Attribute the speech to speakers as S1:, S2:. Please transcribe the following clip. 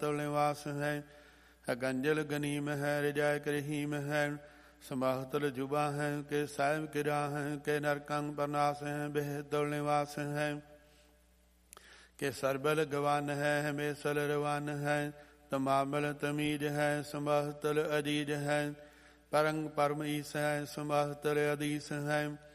S1: तल निवास है। गंजल गनीम है रिजाय करहीम है। संभातल जुबा है के साहिब किरा है। के नरकंग परनास है बेहतल निवास है। के सरबल गवान है हमेशल रवान है। तमामल तमीज है संभातल अजीज है। परंग परम ईस है संभातल अधीस है।